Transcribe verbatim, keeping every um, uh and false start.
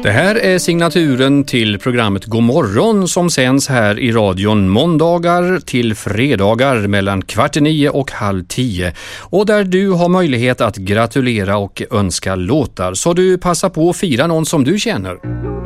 Det här är signaturen till programmet God morgon som sänds här i radion måndagar till fredagar mellan kvart i nio och halv tio. Och där du har möjlighet att gratulera och önska låtar. Så du passar på att fira någon som du känner.